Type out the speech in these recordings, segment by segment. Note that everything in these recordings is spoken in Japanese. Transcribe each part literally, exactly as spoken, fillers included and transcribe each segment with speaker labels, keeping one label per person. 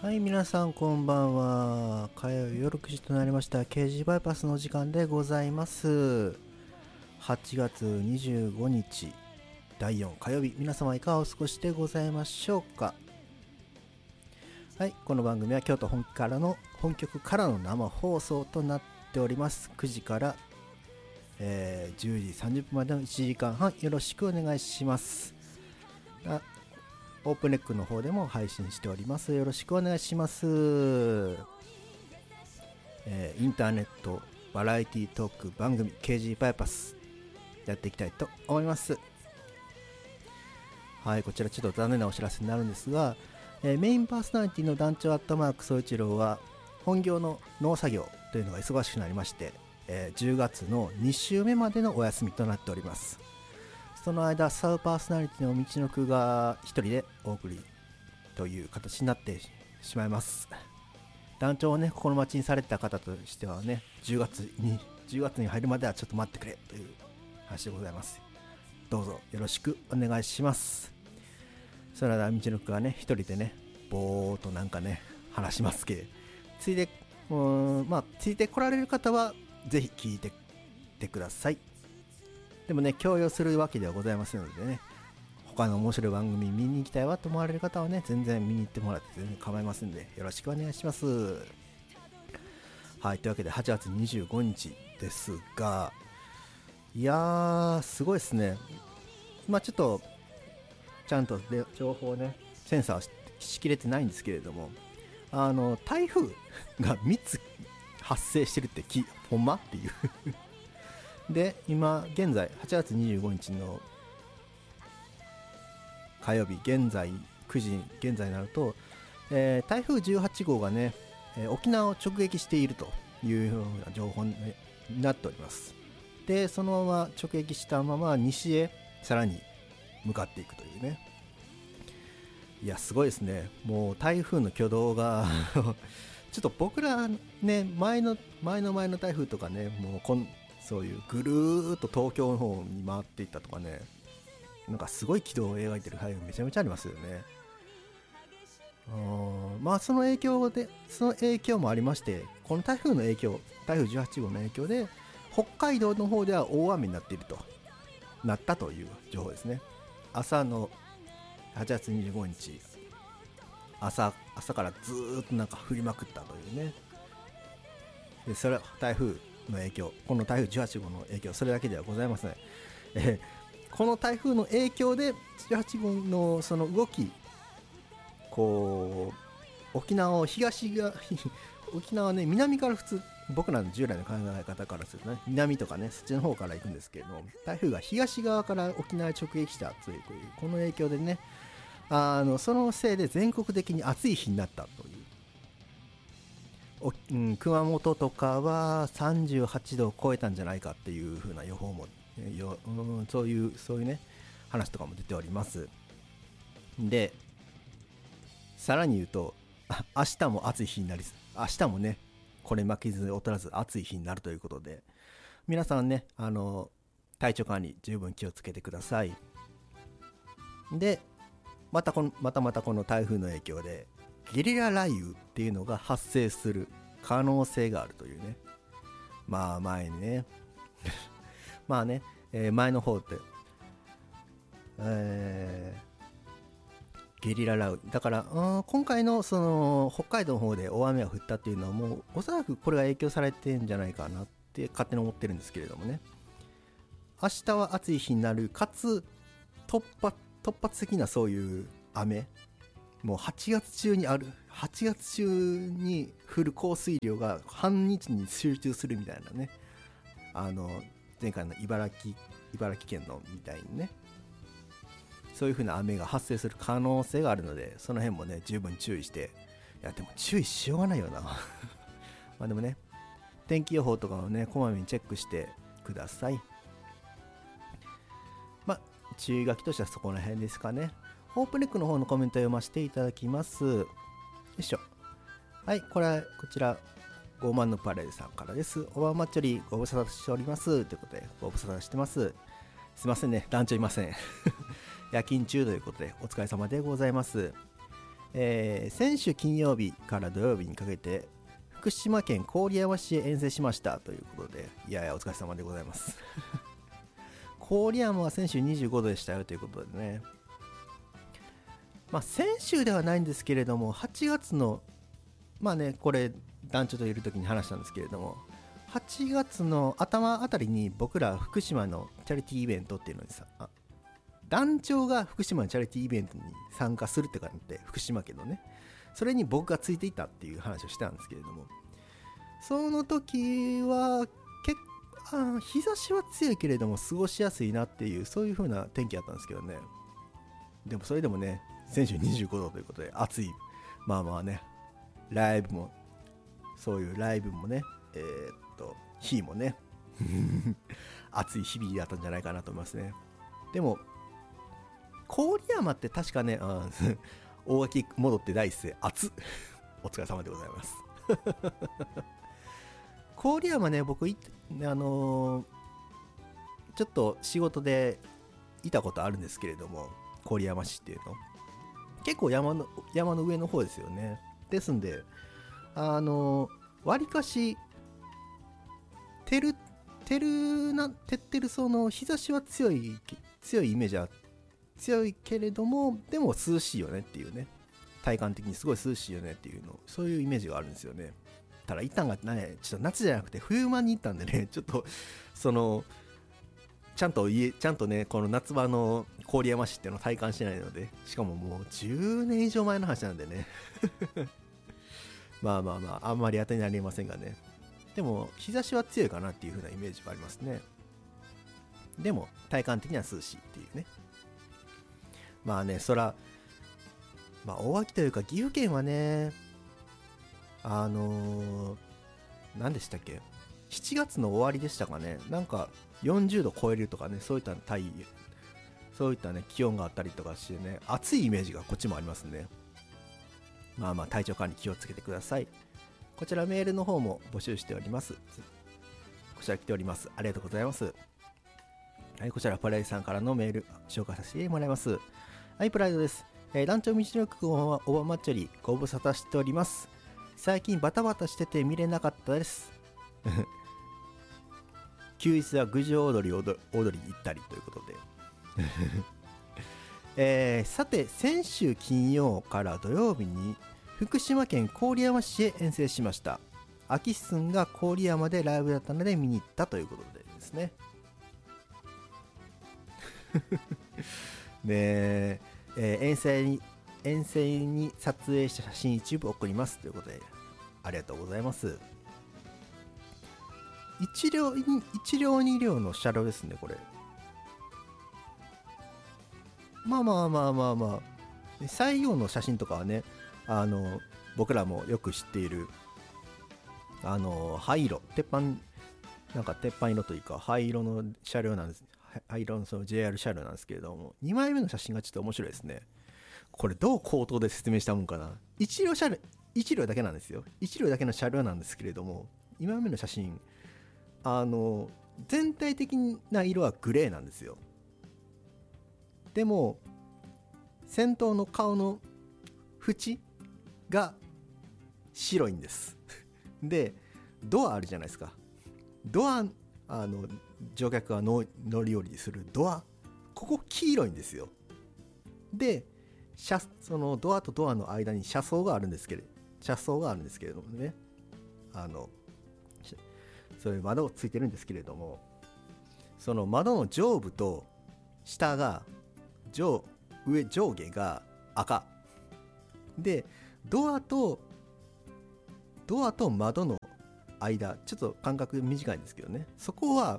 Speaker 1: はい、皆さんこんばんは。火曜夜くじとなりました ケージー バイパスの時間でございます。はちがつにじゅうごにちだいよん火曜日、皆様いかがお過ごしでございましょうか。はい、この番組は京都本からの本局からの生放送となっております。くじから、えー、じゅうじさんじゅっぷんまでのいちじかんはんよろしくお願いします。あオープンレックの方でも配信しております。よろしくお願いします。えー、インターネットバラエティトーク番組 ケージー バイパスやっていきたいと思います。はい、こちらちょっと残念なお知らせになるんですが、えー、メインパーソナリティの団長アットマーク総一郎は本業の農作業というのが忙しくなりまして、えー、じゅうがつのに週目までのお休みとなっております。その間、サブパーソナリティの道のくが一人でお送りという形になってしまいます。団長をね、心待ちにされてた方としてはね、じゅうがつに、じゅうがつに入るまではちょっと待ってくれという話でございます。どうぞよろしくお願いします。それでは道のくがね、一人でね、ぼーっとなんかね、話しますけど、ついで、うーん、まあ、ついて来られる方は、ぜひ聞いてってください。でもね、強要するわけではございませんのでね、他の面白い番組見に行きたいわと思われる方はね、全然見に行ってもらって全然構いませんので、よろしくお願いします。はい、というわけではちがつにじゅうごにちですが、いやー、すごいですね。まあちょっと、ちゃんと情報をね、センサーし、しきれてないんですけれども、あの、台風がみっつ発生してるってき、ほんまっていうで、今現在はちがつにじゅうごにちの火曜日現在くじ現在になると、えー、台風じゅうはちごうがね、えー、沖縄を直撃しているというような情報になっております。で、そのまま直撃したまま西へさらに向かっていくというね。いや、すごいですね。もう台風の挙動がちょっと僕らね、前の前の前の台風とかね、もうこんそういうぐるーっと東京の方に回っていったとかね、なんかすごい軌道を描いてる台風めちゃめちゃありますよね。うん、まあその影響でその影響もありまして、この台風の影響、台風じゅうはちごうの影響で北海道の方では大雨になっているとなったという情報ですね。朝のはちがつにじゅうごにち、朝朝からずーっとなんか降りまくったというね。で、それは台風の影響、この台風じゅうはちごうの影響、それだけではございません。えー、この台風の影響でじゅうはちごうのその動き、こう沖縄を東が沖縄はね、南から普通、僕らの従来の考え方からするとね、南とかね、そっちの方から行くんですけれども、台風が東側から沖縄に直撃したという、この影響でね、あのそのせいで全国的に暑い日になったという。うん、熊本とかはさんじゅうはちどを超えたんじゃないかっていう風な予報も、よ、うん、そういうそういうね話とかも出ております。で、さらに言うと、明日も暑い日になり、明日もね、これ負けず劣らず暑い日になるということで、皆さんね、あの体調管理十分気をつけてください。で、またこのまたまたこの台風の影響でゲリラ雷雨っていうのが発生する可能性があるというね。まあ前にねまあね、えー、前の方って、えー、ゲリラ雷雨だから、うん、今回のその北海道の方で大雨が降ったっていうのはもうおそらくこれが影響されてんじゃないかなって勝手に思ってるんですけれどもね。明日は暑い日になる、かつ突発突発的なそういう雨、もうはちがつ中にあるはちがつ中に降る降水量が半日に集中するみたいなね、あの前回の茨城茨城県のみたいにね、そういう風な雨が発生する可能性があるので、その辺もね十分注意して、いやでも注意しようがないよなまあでもね、天気予報とかをねこまめにチェックしてください。まあ注意書きとしてはそこら辺ですかね。オープンレックの方のコメントを読ませていただきます。よいしょ。はい、これはこちらゴーマンのパレードさんからです。おばまっちょりご無沙汰しておりますということで、ご無沙汰してます。すいませんね、団長いません夜勤中ということでお疲れ様でございます。 えー、先週金曜日から土曜日にかけて福島県郡山市へ遠征しましたということで、いやいやお疲れ様でございます郡山は先週にじゅうごどでしたよということでね、まあ先週ではないんですけれども、はちがつのまあねこれ団長といる時に話したんですけれども、はちがつの頭あたりに僕ら福島のチャリティーイベントっていうのにさ、団長が福島のチャリティーイベントに参加するって感じで、福島県のね、それに僕がついていたっていう話をしたんですけれども、その時は結構日差しは強いけれども過ごしやすいなっていう、そういう風な天気だったんですけどね。でもそれでもね、先週にじゅうごどということで暑い、まあまあね、ライブもそういうライブもね、えー、っと日もね暑い日々だったんじゃないかなと思いますね。でも郡山って確かね、あ大垣戻って第一声暑っお疲れ様でございます郡山ね、僕いあのー、ちょっと仕事でいたことあるんですけれども、郡山市っていうの結構山の山の上の方ですよね。ですんであのわりかし照る照るな照ってる、その日差しは強い強いイメージは強いけれども、でも涼しいよねっていうね、体感的にすごい涼しいよねっていうの、そういうイメージがあるんですよね。ただ行ったんがね、ちょっと夏じゃなくて冬間に行ったんでね、ちょっとそのちゃんと家ちゃんとねこの夏場の郡山市っていうのを体感してないので、しかももうじゅうねん以上前の話なんでねまあまあまああんまり当てになりませんがね、でも日差しは強いかなっていう風なイメージはありますね。でも体感的には涼しいっていうね。まあね、そらまあ大垣というか岐阜県はね、あのー、何でしたっけ、しちがつの終わりでしたかね、なんかよんじゅうど超えるとかね、そういった体そういったね気温があったりとかしてね、暑いイメージがこっちもありますね。まあまあ体調管理気をつけてください。こちらメールの方も募集しております。こちら来ております。ありがとうございます。はい、こちらパライさんからのメール紹介させてもらいます。はい、プライドです。えー、団長道のくんはオバマッチョリご無沙汰しております。最近バタバタしてて見れなかったです休日は郡上踊り踊り行ったりということでえー、さて先週金曜から土曜日に福島県郡山市へ遠征しました。アキスンが郡山でライブだったので見に行ったということでですねで、えー、遠征に遠征に撮影した写真一部送りますということで、ありがとうございます。一両に一両二両の車両ですねこれ。まあまあまあまあまあ、最後の写真とかはね、あの僕らもよく知っているあの灰色、鉄板なんか鉄板色というか灰色の車両なんです。灰色のその ジェイアール 車両なんですけれども、にまいめの写真がちょっと面白いですね。これどう口頭で説明したもんかな。いち両車両いち両だけなんですよ。いち両だけの車両なんですけれども、にまいめの写真、あの全体的な色はグレーなんですよ。でも先頭の顔の縁が白いんですでドアあるじゃないですか。ドア、あの乗客が乗り降りするドア、ここ黄色いんですよ。で車そのドアとドアの間に車窓があるんですけれ車窓があるんですけれどもね、あのそういう窓ついてるんですけれども、その窓の上部と下が上上上下が赤で、ドアとドアと窓の間、ちょっと間隔短いんですけどね、そこは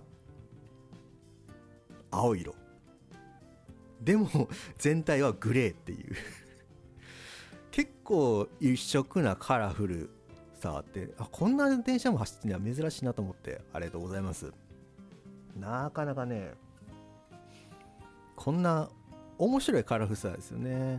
Speaker 1: 青色でも全体はグレーっていう結構一色なカラフルさあって、あこんな電車も走ってるのは珍しいなと思って、ありがとうございます。なかなかねこんな面白いカラフルさですよね。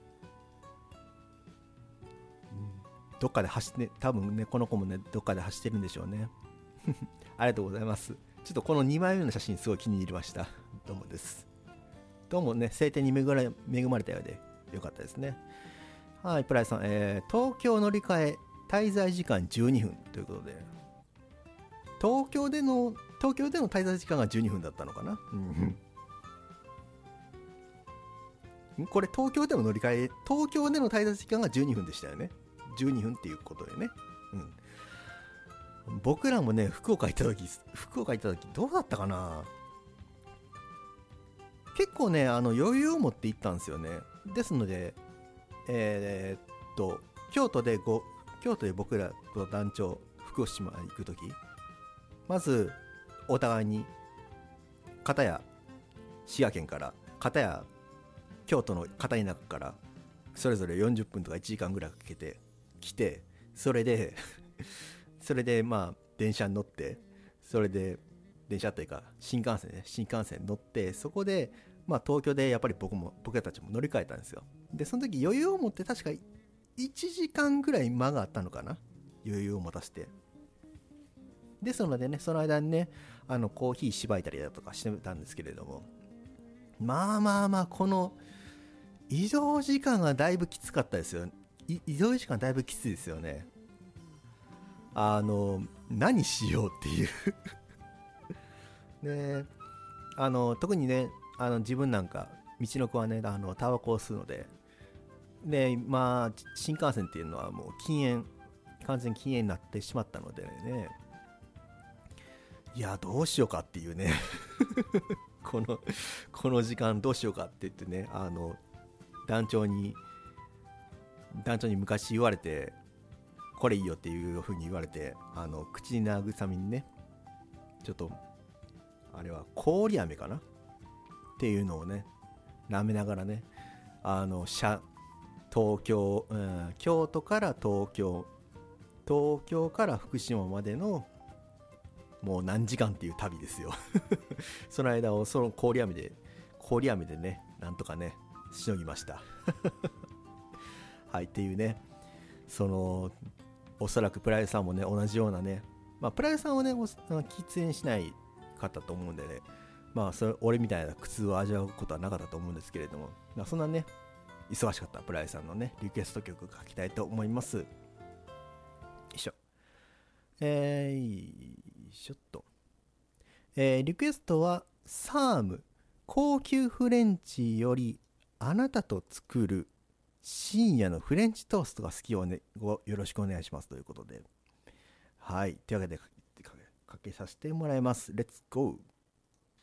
Speaker 1: どっかで走って、多分ねこの子もねどっかで走ってるんでしょうねありがとうございます。ちょっとこのにまいめの写真すごい気に入りました。どうもです。どうもね晴天に恵まれ、恵まれたようでよかったですね。 はい、プライさん、えー、東京乗り換え滞在時間じゅうにふんということで、東京での東京での滞在時間がじゅうにふんだったのかな。うん、これ東京での乗り換え、東京での滞在時間がじゅうにふんでしたよね。じゅうにふんっていうことでね。うん。僕らもね、福岡行った時、福岡行った時どうだったかな。結構ね、あの余裕を持って行ったんですよね。ですので、えー、っと京都でご京都で僕らと団長福島に行く時、まずお互いに片や滋賀県から片や京都の片田舎からそれぞれよんじゅっぷんとかいちじかんぐらいかけて来て、それでそれでまあ電車に乗って、それで電車というか新幹線ね新幹線に乗って、そこでまあ東京でやっぱり僕も僕たちも乗り換えたんですよ。でその時余裕を持って確かいちじかんぐらい間があったのかな、余裕を持たせて。ですのでね、その間にね、あのコーヒーしばいたりだとかしてたんですけれども、まあまあまあこの移動時間がだいぶきつかったですよ。移動時間だいぶきついですよね。あの何しようっていうね、あの特にね、あの自分なんか道の子はね、あのタバコを吸うので、でまあ新幹線っていうのはもう禁煙、完全に禁煙になってしまったのでね、いやどうしようかっていうねこのこの時間どうしようかって言ってね、あの団長に団長に昔言われて、これいいよっていう風に言われて、あの口に慰みにね、ちょっとあれは氷飴かなっていうのをね舐めながらね、あの車東京、うん、京都から東京東京から福島までのもう何時間っていう旅ですよその間をその氷飴で氷飴でね、なんとかねしのぎましたはい、っていうね、そのおそらくプライドさんもね同じようなね、まあプライドさんはね喫煙しない方と思うんでね、まあそれ俺みたいな苦痛を味わうことはなかったと思うんですけれども、まあ、そんなね忙しかったプライドさんのねリクエスト曲書きたいと思います。よいしょ、えー、よいしょっと、えー、リクエストはサーム高級フレンチよりあなたと作る深夜のフレンチトーストが好きをね、ごよろしくお願いしますということで、はい、というわけでかけさせてもらいます。レッツゴー。